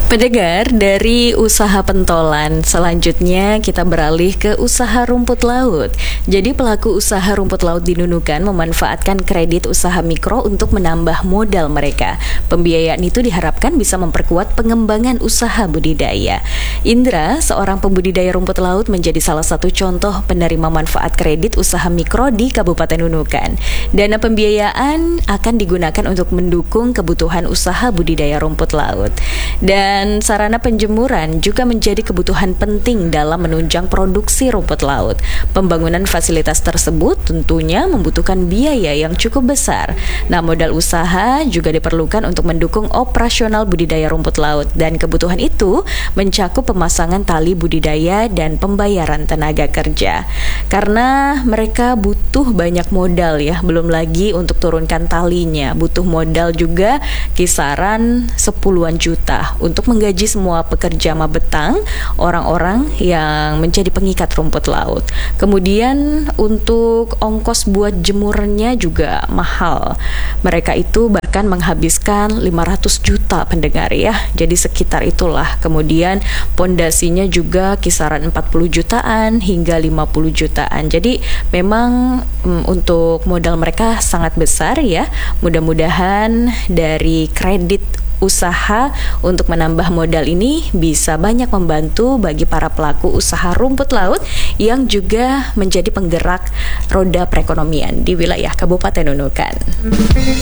Pendengar, dari usaha pentolan, selanjutnya kita beralih ke usaha rumput laut. Jadi pelaku usaha rumput laut di Nunukan memanfaatkan kredit usaha mikro untuk menambah modal mereka. Pembiayaan itu diharapkan bisa memperkuat pengembangan usaha budidaya. Indra, seorang pembudidaya rumput laut, menjadi salah satu contoh penerima manfaat kredit usaha mikro di Kabupaten Nunukan. Dana pembiayaan akan digunakan untuk mendukung kebutuhan usaha budidaya rumput laut. Dan sarana penjemuran juga menjadi kebutuhan penting dalam menunjang produksi rumput laut. Pembangunan fasilitas tersebut tentunya membutuhkan biaya yang cukup besar. Nah, modal usaha juga diperlukan untuk mendukung operasional budidaya rumput laut, dan kebutuhan itu mencakup pemasangan tali budidaya dan pembayaran tenaga kerja. Karena mereka butuh banyak modal ya, belum lagi untuk turunkan talinya, butuh modal juga kisaran 10-an juta untuk menggaji semua pekerja mabetang, orang-orang yang menjadi pengikat rumput laut. Kemudian untuk ongkos buat jemurnya juga mahal. Mereka itu bahkan menghabiskan 500 juta, pendengar ya. Jadi sekitar itulah. Kemudian pondasinya juga kisaran 40 jutaan hingga 50 jutaan. Jadi memang untuk modal mereka sangat besar ya. Mudah-mudahan dari kredit usaha untuk menambah modal ini bisa banyak membantu bagi para pelaku usaha rumput laut yang juga menjadi penggerak roda perekonomian di wilayah Kabupaten Nunukan.